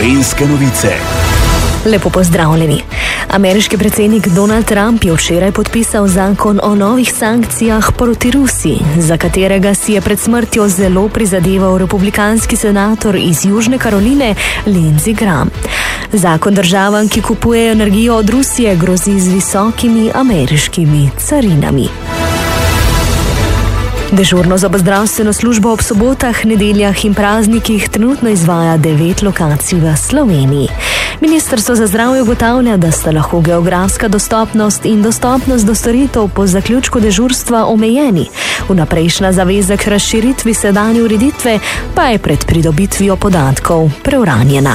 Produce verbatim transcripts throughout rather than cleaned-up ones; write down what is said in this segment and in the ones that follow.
Gorenjske novice. Lepo pozdravljeni. Ameriški predsednik Donald Trump je včeraj podpisal zakon o novih sankcijah proti Rusiji, za katerega si je pred smrtjo zelo prizadeval republikanski senator iz Južne Karoline Lindsey Graham. Zakon državam, ki kupujejo energijo od Rusije, grozi z visokimi ameriškimi carinami. Dežurno zobozdravstveno službo ob sobotah, nedeljah in praznikih trenutno izvaja devet lokacij v Sloveniji. Ministrstvo za zdravje ugotavlja, da sta lahko geografska dostopnost in dostopnost do storitev po zaključku dežurstva omejeni. Vnaprejšnja zaveza k razširitvi sedanje ureditve pa je pred pridobitvijo podatkov preuranjena.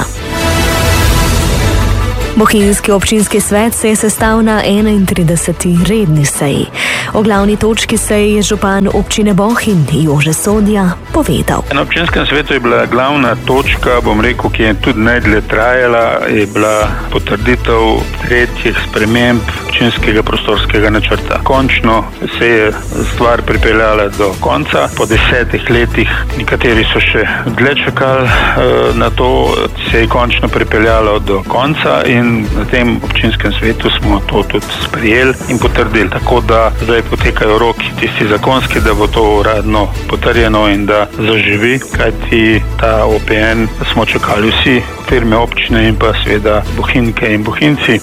Bohinjski občinski svet se je sestal na enaintrideseti redni seji. O glavni točki seje je župan občine Bohinj Jože Sodja povedal. Na občinskem svetu je bila glavna točka, bom rekel, ki je tudi najdlje trajala, je bila potrditev tretjih sprememb občinskega prostorskega načrta. Končno se je stvar pripeljala do konca. Po desetih letih, nekateri so še dlje čakali na to, se je končno pripeljalo do konca in na tem občinskem svetu smo to tudi sprejeli in potrdili. Tako da zdaj potekajo roki tisti zakonski, da bo to uradno potrjeno in da zaživi, kajti ta O P N smo čakali vsi, firme občine in pa seveda Bohinjke in Bohinjci.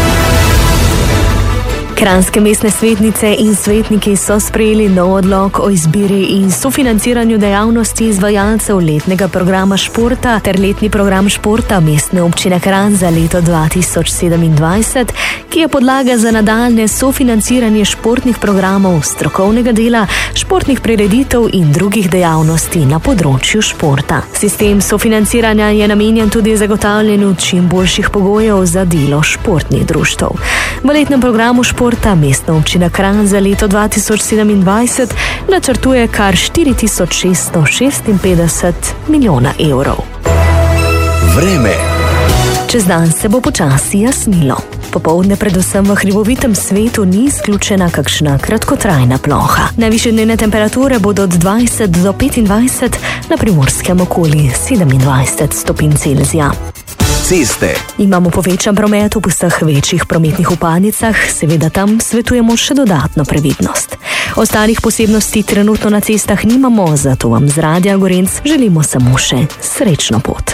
Kranjske mestne svetnice in svetniki so sprejeli nov odlok o izbiri in sofinanciranju dejavnosti izvajalcev letnega programa športa ter letni program športa Mestne občine Kranj za leto dva tisoč sedemindvajset, ki je podlaga za nadaljne sofinanciranje športnih programov, strokovnega dela, športnih prireditev in drugih dejavnosti na področju športa. Sistem sofinanciranja je namenjen tudi zagotavljanju čim boljših pogojev za delo športnih društev. V letnem programu športa Mestna občina Kranj za leto dva tisoč sedemindvajset načrtuje kar štiri tisoč šeststo šestinpetdeset milijona evrov. Vreme. Čez dan se bo počasi jasnilo. Popoldne predvsem v hribovitem svetu ni izključena kakšna kratkotrajna ploha. Najvišje dnevne temperature bodo od dvajset do petindvajset, na Primorskem okoli sedemindvajset stopinj Celzija. Ceste. Imamo povečan promet v vseh večjih prometnih vpadnicah, seveda tam svetujemo še dodatno previdnost. Ostalih posebnosti trenutno na cestah nimamo, zato vam z Radia Gorenc želimo samo še srečno pot.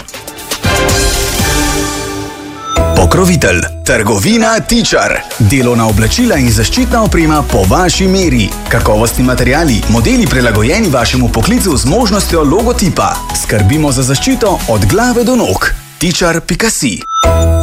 Pokrovitelj. Trgovina Tičar. Delovna oblačila in zaščitna oprema po vaši meri. Kakovostni materiali, modeli prilagojeni vašemu poklicu z možnostjo logotipa. Skrbimo za zaščito od glave do nog. tičar pika si